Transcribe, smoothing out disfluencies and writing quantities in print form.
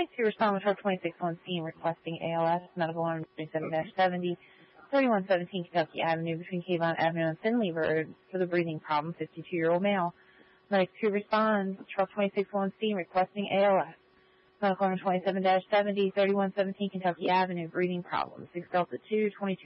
2 respond with truck 26-1 scene requesting ALS, medical alarm 27-70, 3117 Kentucky Avenue between Kavon Avenue and Finley Road for the breathing problem, 52-year-old male. Medic 2 responds, truck 26-1 scene requesting ALS, medical alarm 27-70, 3117 Kentucky Avenue, breathing problem, 6 Delta 2, 22